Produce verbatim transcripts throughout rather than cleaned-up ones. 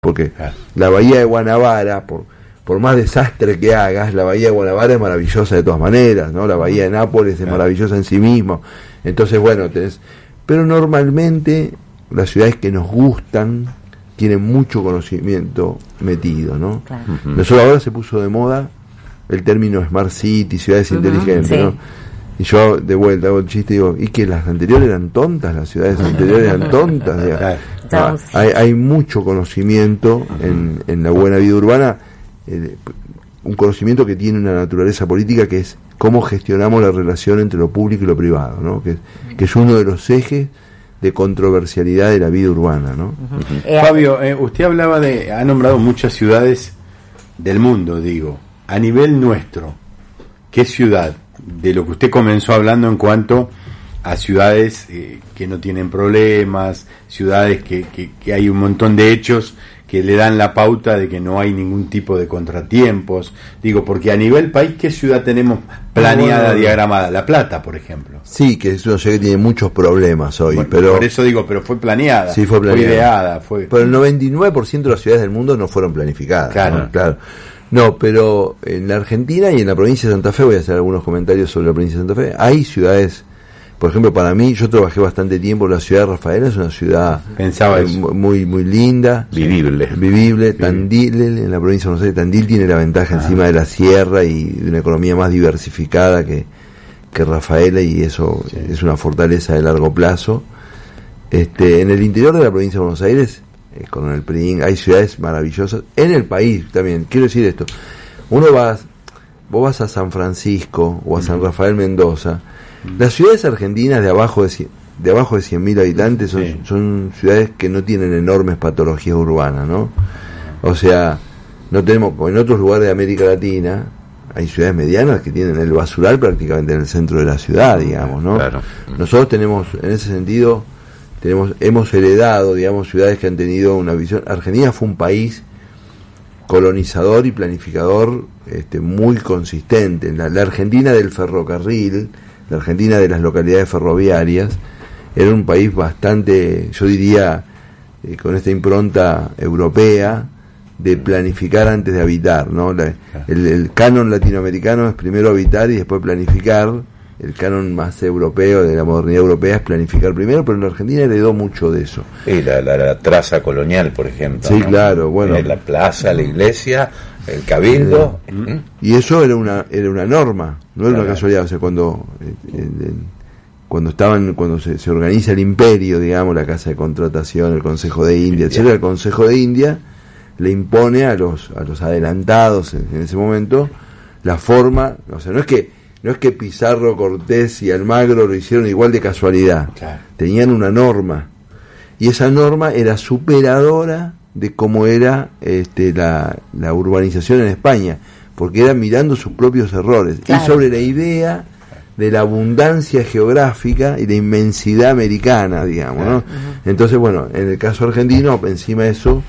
porque la bahía de Guanabara, por, por más desastre que hagas, la bahía de Guanabara es maravillosa de todas maneras, ¿no? La bahía de Nápoles es maravillosa en sí mismo. Entonces, bueno, tenés, pero normalmente las ciudades que nos gustan tienen mucho conocimiento metido, ¿no? Claro. Uh-huh. Nosotros ahora se puso de moda el término Smart City, ciudades uh-huh, inteligentes, sí. ¿no? Y yo de vuelta hago el chiste y digo, ¿y que las anteriores eran tontas? ¿Las ciudades anteriores eran tontas? Digamos. No, hay, hay mucho conocimiento en, en la buena vida urbana, eh, un conocimiento que tiene una naturaleza política que es cómo gestionamos la relación entre lo público y lo privado, ¿no? Que, que es uno de los ejes de controversialidad de la vida urbana, ¿no? Uh-huh. eh, Fabio, eh, usted hablaba de, ha nombrado muchas ciudades del mundo, digo, a nivel nuestro, ¿qué ciudad de lo que usted comenzó hablando en cuanto a ciudades eh, que no tienen problemas, ciudades que, que, que hay un montón de hechos que le dan la pauta de que no hay ningún tipo de contratiempos? Digo, porque a nivel país, ¿qué ciudad tenemos planeada, bueno, diagramada? La Plata, por ejemplo. Sí, que es una ciudad que tiene muchos problemas hoy, bueno, pero... Por eso digo, pero fue planeada. Sí, fue planeada. Fue ideada. Fue... Pero el noventa y nueve por ciento de las ciudades del mundo no fueron planificadas. Claro. ¿no? Claro. No, pero en la Argentina y en la provincia de Santa Fe, voy a hacer algunos comentarios sobre la provincia de Santa Fe, hay ciudades, por ejemplo, para mí, yo trabajé bastante tiempo en la ciudad de Rafaela, es una ciudad Pensaba eh, muy muy linda, vivible, vivible. Tandil, en la provincia de Buenos Aires, Tandil tiene la ventaja ah. encima de la sierra y de una economía más diversificada que, que Rafaela, y eso sí. es una fortaleza de largo plazo. Este, en el interior de la provincia de Buenos Aires, eh, con el P R I N, hay ciudades maravillosas, en el país también, quiero decir esto, uno va, vos vas a San Francisco o a San Rafael Mendoza, las ciudades argentinas de abajo de cien, de abajo de cien mil habitantes son, sí. son ciudades que no tienen enormes patologías urbanas, ¿no? O sea, no tenemos, en otros lugares de América Latina hay ciudades medianas que tienen el basural prácticamente en el centro de la ciudad, digamos, ¿no? Claro. Nosotros tenemos, en ese sentido, tenemos, hemos heredado, digamos, ciudades que han tenido una visión. Argentina fue un país colonizador y planificador este, muy consistente. La, la Argentina del ferrocarril, la Argentina de las localidades ferroviarias, era un país bastante, yo diría, eh, con esta impronta europea de planificar antes de habitar, ¿no? La, el, el canon latinoamericano es primero habitar y después planificar. El canon más europeo, de la modernidad europea, es planificar primero, pero en la Argentina heredó mucho de eso. Sí, la, la, la traza colonial, por ejemplo. Sí, ¿no? claro, bueno. Eh, la plaza, la iglesia, el cabildo. Eh, y eso era una era una norma, no era claro. una casualidad. O sea, cuando eh, eh, cuando estaban cuando se, se organiza el imperio, digamos, la Casa de Contratación, el Consejo de India, etcétera, el Consejo de India le impone a los a los adelantados en, en ese momento la forma, o sea, no es que No es que Pizarro, Cortés y Almagro lo hicieron igual de casualidad. Claro. Tenían una norma. Y esa norma era superadora de cómo era este, la, la urbanización en España. Porque era mirando sus propios errores. Claro. Y sobre la idea de la abundancia geográfica y la inmensidad americana, digamos, ¿no? Uh-huh. Entonces, bueno, en el caso argentino, encima de eso,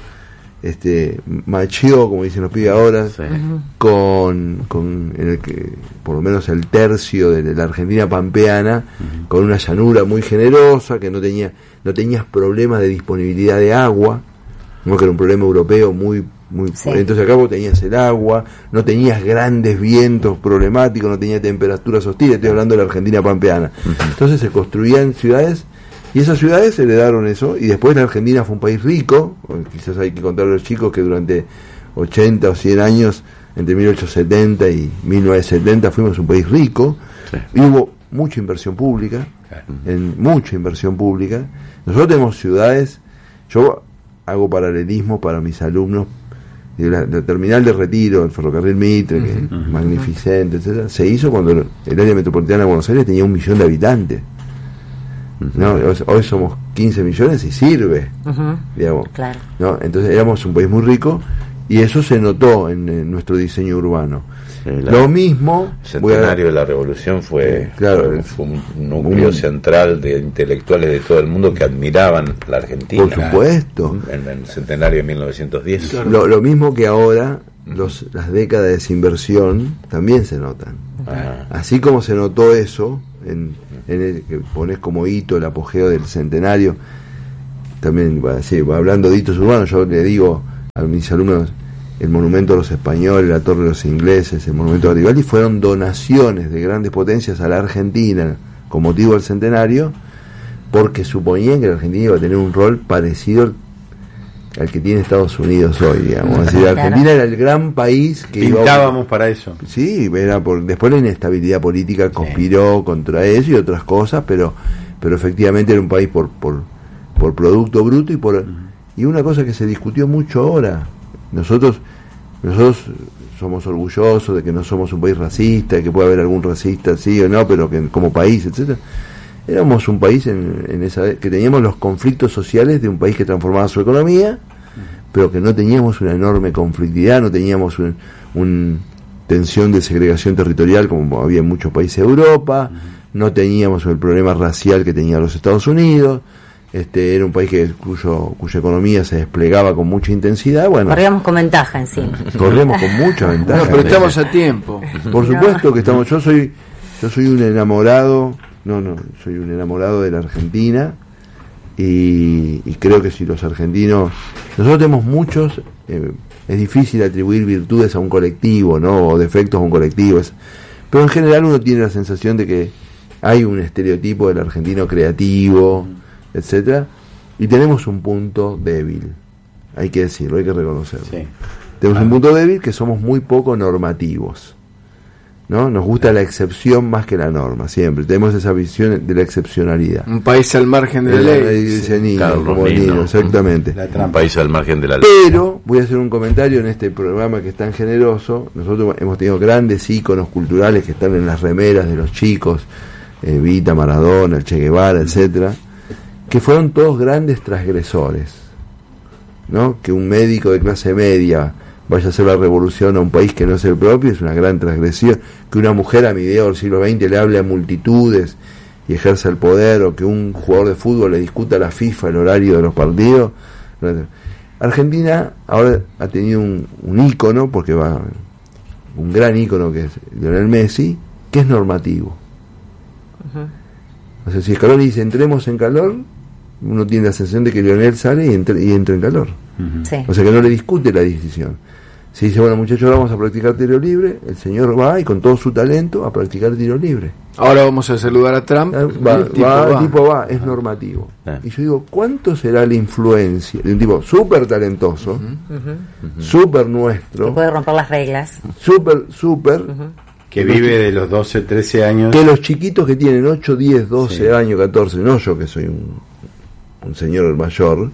este macheó, como dicen los pibes ahora, sí. con, con en el que, por lo menos el tercio de la Argentina pampeana, uh-huh. con una llanura muy generosa, que no tenía no tenías problemas de disponibilidad de agua, no, que era un problema europeo muy muy sí. Entonces acá vos tenías el agua, no tenías grandes vientos problemáticos, no tenías temperaturas hostiles, estoy hablando de la Argentina pampeana. Uh-huh. Entonces se construían ciudades. Y esas ciudades heredaron eso, y después la Argentina fue un país rico. Quizás hay que contarle a los chicos que durante ochenta o cien años, entre mil ochocientos setenta y mil novecientos setenta, fuimos un país rico, sí. y hubo mucha inversión pública, en mucha inversión pública. Nosotros tenemos ciudades, yo hago paralelismo para mis alumnos, la, la terminal de Retiro, el ferrocarril Mitre, que uh-huh. es magnificente, etcétera, se hizo cuando el área metropolitana de Buenos Aires tenía un millón de habitantes. No, hoy somos quince millones y sirve, uh-huh. digamos, claro. ¿no? Entonces éramos un país muy rico y eso se notó en, en nuestro diseño urbano. Sí, lo mismo, el centenario a, de la revolución fue, eh, claro, fue, fue un núcleo un, central de intelectuales de todo el mundo que admiraban la Argentina. Por supuesto. En, en el centenario de mil novecientos diez. Claro. Lo, lo mismo que ahora los, las décadas de desinversión también se notan. Ajá. Así como se notó eso en, en el que pones como hito el apogeo del centenario, también, sí, hablando de hitos urbanos, yo le digo a mis alumnos el monumento a los españoles, la torre de los ingleses, el monumento a Garibaldi, fueron donaciones de grandes potencias a la Argentina con motivo del centenario, porque suponían que la Argentina iba a tener un rol parecido al, al que tiene Estados Unidos hoy, digamos. Es decir, la Argentina era el gran país que pintábamos iba a, para eso. Sí, era por, después la inestabilidad política conspiró sí. contra eso y otras cosas, pero pero efectivamente era un país por por, por producto bruto y por uh-huh. y una cosa que se discutió mucho ahora. Nosotros nosotros somos orgullosos de que no somos un país racista, de que puede haber algún racista sí o no, pero que como país, etcétera. Éramos un país en, en esa que teníamos los conflictos sociales de un país que transformaba su economía, pero que no teníamos una enorme conflictividad, no teníamos un, un tensión de segregación territorial como había en muchos países de Europa, no teníamos el problema racial que tenía los Estados Unidos. Este era un país que cuyo cuya economía se desplegaba con mucha intensidad. Bueno, corríamos con ventaja encima. Corríamos con mucha ventaja. No, pero estamos a tiempo. Por supuesto que estamos. Yo soy yo soy un enamorado. No, no, soy un enamorado de la Argentina y, y creo que si los argentinos, nosotros tenemos muchos, eh, es difícil atribuir virtudes a un colectivo, ¿no? O defectos a un colectivo, es, pero en general uno tiene la sensación de que hay un estereotipo del argentino creativo, etcétera, y tenemos un punto débil, hay que decirlo, hay que reconocerlo. Sí. Tenemos ah. un punto débil que somos muy poco normativos, ¿no? Nos gusta la excepción más que la norma, siempre tenemos esa visión de la excepcionalidad. Un país al margen de la ley, ley dice sí. Niño, como Niño, exactamente. Un país al margen de la ley. Pero voy a hacer un comentario en este programa que es tan generoso. Nosotros hemos tenido grandes íconos culturales que están en las remeras de los chicos, eh, Vita, Maradona, el Che Guevara, etcétera, que fueron todos grandes transgresores, ¿no? Que un médico de clase media vaya a hacer la revolución a un país que no es el propio es una gran transgresión. Que una mujer a mediados del siglo veinte le hable a multitudes y ejerza el poder, o que un jugador de fútbol le discuta a la FIFA el horario de los partidos. Argentina ahora ha tenido un, un ícono, porque va un gran ícono que es Lionel Messi, que es normativo. Uh-huh. O sea, si Scaloni dice entremos en calor, uno tiene la sensación de que Lionel sale y entra, y entra en calor. Uh-huh. Sí. O sea, que no le discute la decisión. Si dice, bueno, muchachos, ahora vamos a practicar tiro libre, el señor va y con todo su talento a practicar tiro libre. Ahora vamos a saludar a Trump. Va, el tipo va, va. El tipo va, es normativo. Ah. Y yo digo, ¿cuánto será la influencia de un tipo súper talentoso, uh-huh. Uh-huh. súper nuestro, que puede romper las reglas, súper, súper, uh-huh. que vive de los doce, trece años, que los chiquitos que tienen ocho, diez, doce sí. años, catorce, no yo que soy un, un señor mayor,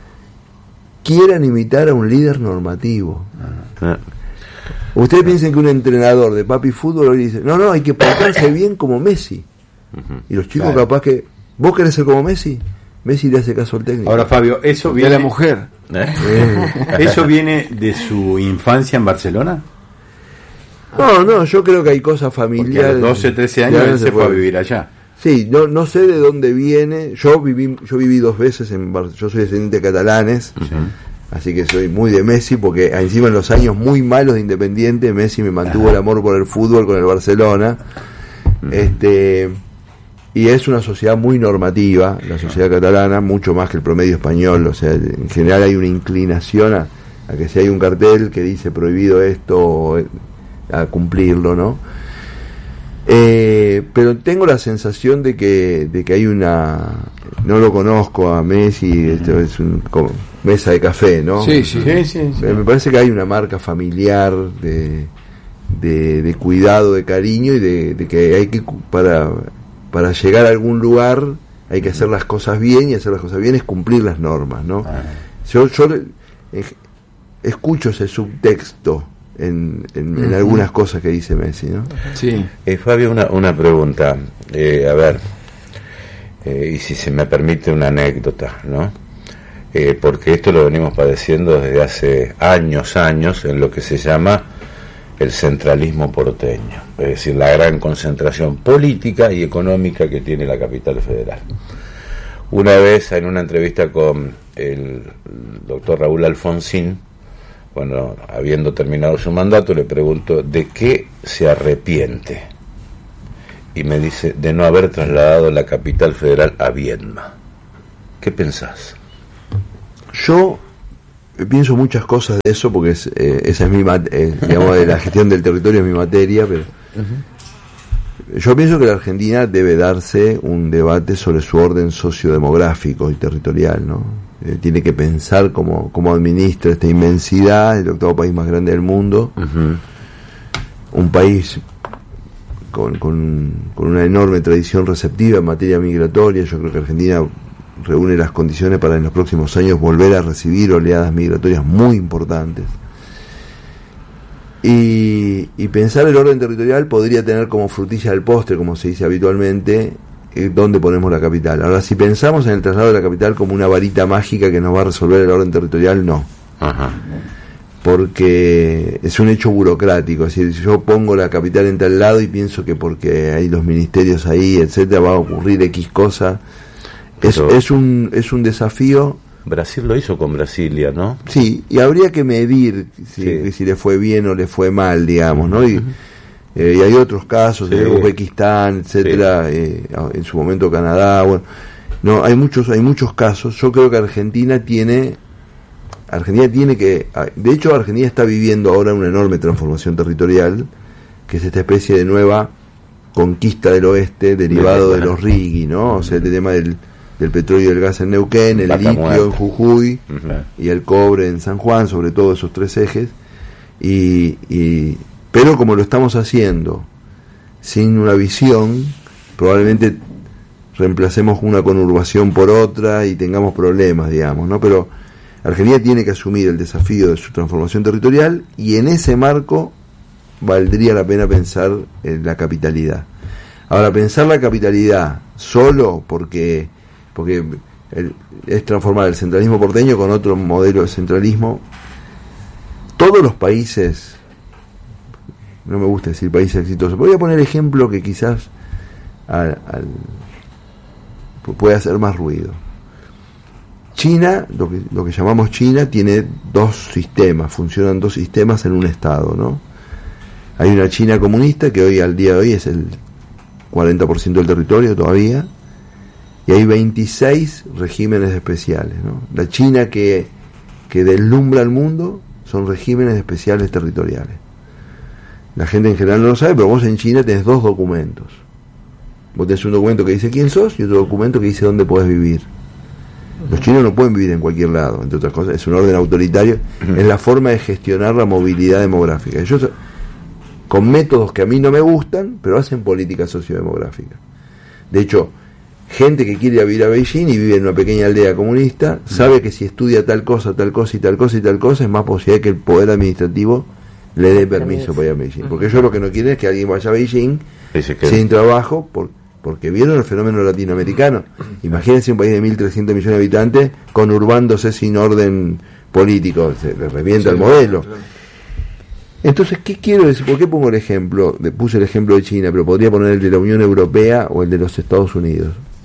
quieran imitar a un líder normativo. Ah. Ustedes piensen que un entrenador de papi fútbol hoy dice, no, no, hay que portarse bien como Messi. Uh-huh. Y los chicos claro. capaz que, ¿vos querés ser como Messi? Messi le hace caso al técnico. Ahora, Fabio, eso viene de la mujer. ¿Eh? ¿Eso viene de su infancia en Barcelona? No, no, yo creo que hay cosas familiares. Porque a los doce, trece años él se, se fue a vivir allá. Sí, no, no sé de dónde viene. Yo viví, yo viví dos veces en Bar- yo soy descendiente de catalanes. Uh-huh. Así que soy muy de Messi, porque encima en los años muy malos de Independiente, Messi me mantuvo el amor por el fútbol con el Barcelona. Uh-huh. Este y es una sociedad muy normativa, la sociedad catalana, mucho más que el promedio español. O sea, en general hay una inclinación a, a que si hay un cartel que dice prohibido esto, a cumplirlo, ¿no? Eh, pero tengo la sensación de que de que hay una, no lo conozco a Messi, esto es un como, mesa de café, ¿no? Sí, sí, sí, sí, sí. Me parece que hay una marca familiar de de, de cuidado, de cariño y de, de que hay que para para llegar a algún lugar hay que hacer las cosas bien, y hacer las cosas bien es cumplir las normas, ¿no? Ah. Yo yo eh, escucho ese subtexto En, en, en uh-huh. algunas cosas que dice Messi, ¿no? Sí. Eh, Fabio, una, una pregunta. Eh, a ver, eh, y si se me permite una anécdota, ¿no? Eh, porque esto lo venimos padeciendo desde hace años, años, en lo que se llama el centralismo porteño, es decir, la gran concentración política y económica que tiene la capital federal. Una vez, en una entrevista con el doctor Raúl Alfonsín, bueno, habiendo terminado su mandato, le pregunto ¿de qué se arrepiente? Y me dice, de no haber trasladado la capital federal a Viedma. ¿Qué pensás? Yo pienso muchas cosas de eso porque es, eh, esa es mi mat- eh, digamos, de la gestión del territorio es mi materia, pero uh-huh. yo pienso que la Argentina debe darse un debate sobre su orden sociodemográfico y territorial, ¿no? Eh, tiene que pensar cómo, cómo administra esta inmensidad, el octavo país más grande del mundo, uh-huh. un país con, con, con una enorme tradición receptiva en materia migratoria. Yo creo que Argentina reúne las condiciones para en los próximos años volver a recibir oleadas migratorias muy importantes. Y, y pensar el orden territorial podría tener como frutilla del postre, como se dice habitualmente, eh, dónde ponemos la capital. Ahora, si pensamos en el traslado de la capital como una varita mágica que nos va a resolver el orden territorial, no. Ajá. Porque es un hecho burocrático, es decir, si yo pongo la capital en tal lado y pienso que porque hay los ministerios ahí, etcétera, va a ocurrir X cosa. Es, es un es un desafío. Brasil lo hizo con Brasilia, ¿no? Sí, y habría que medir si, sí. si le fue bien o le fue mal, digamos, ¿no? Y, uh-huh. eh, y hay otros casos, sí. de Uzbekistán, etcétera, sí. eh, en su momento Canadá, bueno, no, hay muchos hay muchos casos. Yo creo que Argentina tiene Argentina tiene que, de hecho Argentina está viviendo ahora una enorme transformación territorial, que es esta especie de nueva conquista del oeste derivado de los Rigui, ¿no? O sea, el tema del del petróleo y del gas en Neuquén, el Vaca litio muerta. en Jujuy uh-huh. y el cobre en San Juan, sobre todo esos tres ejes, y, y pero como lo estamos haciendo sin una visión, probablemente reemplacemos una conurbación por otra y tengamos problemas, digamos, ¿no? Pero Argentina tiene que asumir el desafío de su transformación territorial, y en ese marco valdría la pena pensar en la capitalidad. Ahora, pensar la capitalidad solo porque porque el, es transformar el centralismo porteño con otro modelo de centralismo. Todos los países, no me gusta decir países exitosos, pero voy a poner ejemplo que quizás al, al, puede hacer más ruido. China, lo que, lo que llamamos China, tiene dos sistemas, funcionan dos sistemas en un estado, ¿no? Hay una China comunista que hoy, al día de hoy, es el cuarenta por ciento del territorio todavía, y hay veintiséis regímenes especiales, ¿no? La China que, que deslumbra al mundo son regímenes especiales territoriales. La gente en general no lo sabe, pero vos en China tenés dos documentos. Vos tenés un documento que dice quién sos y otro documento que dice dónde podés vivir. Los chinos no pueden vivir en cualquier lado, entre otras cosas, es un orden autoritario, es la forma de gestionar la movilidad demográfica. Ellos, con métodos que a mí no me gustan, pero hacen política sociodemográfica. De hecho, gente que quiere ir a vivir a Beijing y vive en una pequeña aldea comunista, sabe que si estudia tal cosa, tal cosa y tal cosa y tal cosa, es más posible que el poder administrativo le dé permiso para ir a Beijing. Porque ellos lo que no quieren es que alguien vaya a Beijing sin trabajo, por, porque vieron el fenómeno latinoamericano. Imagínense un país de mil trescientos millones de habitantes conurbándose sin orden político, se le revienta sí, el modelo. Claro. Entonces, ¿qué quiero decir? ¿Por qué pongo el ejemplo? Puse el ejemplo de China, pero podría poner el de la Unión Europea o el de los Estados Unidos.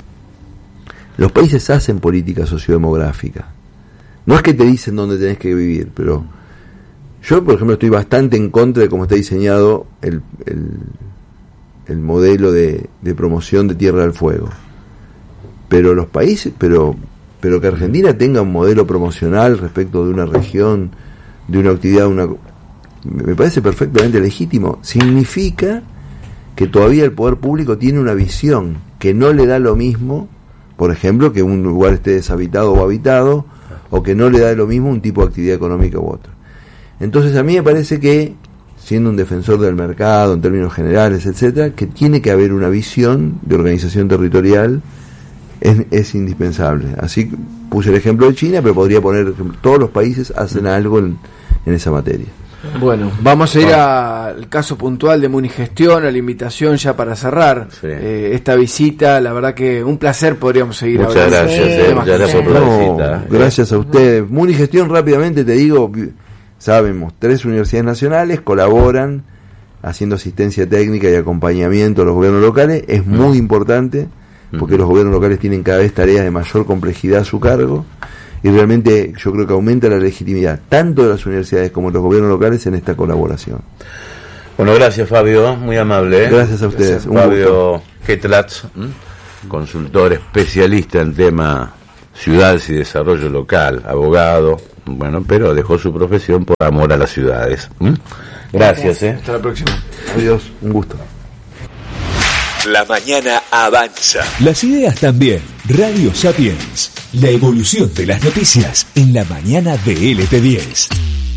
Los países hacen política sociodemográfica. No es que te dicen dónde tenés que vivir, pero yo, por ejemplo, estoy bastante en contra de cómo está diseñado el, el, el modelo de, de promoción de Tierra del Fuego. Pero los países, pero, pero que Argentina tenga un modelo promocional respecto de una región, de una actividad, una, me parece perfectamente legítimo. Significa que todavía el poder público tiene una visión que no le da lo mismo, por ejemplo, que un lugar esté deshabitado o habitado, o que no le da lo mismo un tipo de actividad económica u otra. Entonces a mí me parece que, siendo un defensor del mercado en términos generales, etcétera, que tiene que haber una visión de organización territorial, es, es indispensable. Así puse el ejemplo de China, pero podría poner, todos los países hacen algo en, en esa materia. Bueno, vamos a ir al caso puntual de Munigestión, a la invitación ya para cerrar sí. eh, esta visita. La verdad que un placer, podríamos seguir muchas hablando. Gracias, sí, eh, muchas gracias por la visita. No, gracias a ustedes. Munigestión, rápidamente te digo, sabemos, tres universidades nacionales colaboran haciendo asistencia técnica y acompañamiento a los gobiernos locales. Es muy mm. importante porque mm. los gobiernos locales tienen cada vez tareas de mayor complejidad a su cargo. Y realmente yo creo que aumenta la legitimidad tanto de las universidades como de los gobiernos locales en esta colaboración. Bueno, gracias Fabio, muy amable. ¿eh? Gracias a ustedes. Gracias, Fabio Ketlatz, consultor especialista en tema ciudades y desarrollo local, abogado, bueno, pero dejó su profesión por amor a las ciudades. ¿Mm? Gracias, ¿eh? Hasta la próxima. Adiós, un gusto. La mañana avanza. Las ideas también. Radio Sapiens. La evolución de las noticias en la mañana de L T diez.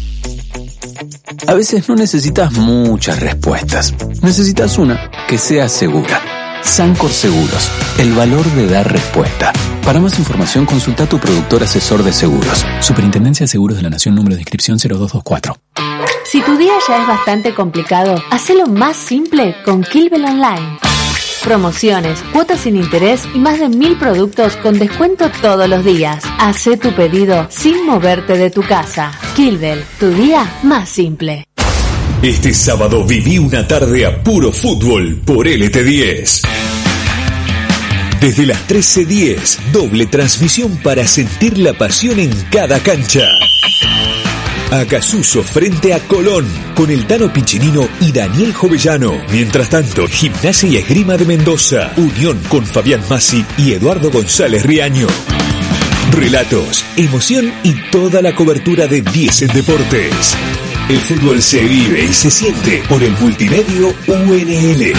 A veces no necesitas muchas respuestas. Necesitas una que sea segura. Sancor Seguros. El valor de dar respuesta. Para más información, consulta a tu productor asesor de seguros. Superintendencia de Seguros de la Nación, número de inscripción cero dos dos cuatro. Si tu día ya es bastante complicado, hacelo más simple con Kilvel Online. Promociones, cuotas sin interés y más de mil productos con descuento todos los días. Hacé tu pedido sin moverte de tu casa. Kilvel, tu día más simple. Este sábado viví una tarde a puro fútbol por L T diez. Desde las trece diez, doble transmisión para sentir la pasión en cada cancha. Acasuso frente a Colón, con el Tano Piccinino y Daniel Jovellano. Mientras tanto, Gimnasia y Esgrima de Mendoza, Unión con Fabián Massi y Eduardo González Riaño. Relatos, emoción y toda la cobertura de diez en Deportes. El fútbol se vive y se siente por el multimedio U N L.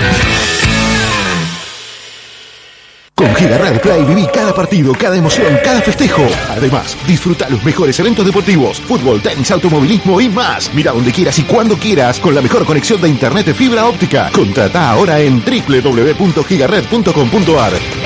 Con Giga Play viví cada partido, cada emoción, cada festejo. Además, disfruta los mejores eventos deportivos, fútbol, tenis, automovilismo y más. Mira donde quieras y cuando quieras con la mejor conexión de internet de fibra óptica. Contrata ahora en doble u doble u doble u punto gigared punto com punto a r.